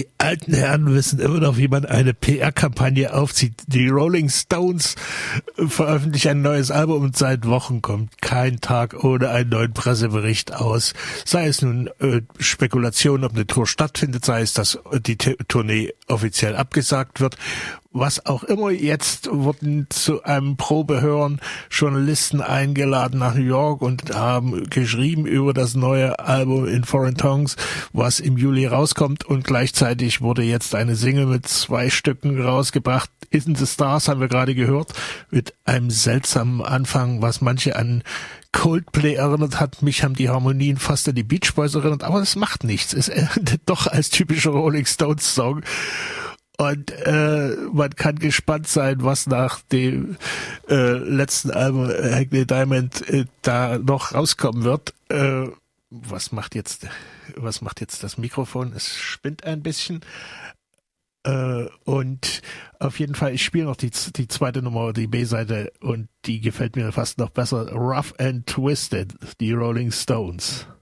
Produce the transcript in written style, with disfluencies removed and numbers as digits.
Die alten Herren wissen immer noch, wie man eine PR-Kampagne aufzieht. Die Rolling Stones veröffentlichen ein neues Album und seit Wochen kommt kein Tag ohne einen neuen Pressebericht aus. Sei es nun Spekulation, ob eine Tour stattfindet, sei es, dass die Tournee offiziell abgesagt wird. Was auch immer, jetzt wurden zu einem Probehören Journalisten eingeladen nach New York und haben geschrieben über das neue Album In Foreign Tongues, was im Juli rauskommt, und gleichzeitig wurde jetzt eine Single mit 2 Stücken rausgebracht. In the Stars haben wir gerade gehört, mit einem seltsamen Anfang, was manche an Coldplay erinnert hat. Mich haben die Harmonien fast an die Beach Boys erinnert, aber das macht nichts. Es endet doch als typischer Rolling Stones Song. Und man kann gespannt sein, was nach dem letzten Album Hackney Diamond da noch rauskommen wird. Was macht jetzt das Mikrofon? Es spinnt ein bisschen. Und auf jeden Fall, ich spiele noch die zweite Nummer, die B-Seite, und die gefällt mir fast noch besser. Rough and Twisted, die Rolling Stones.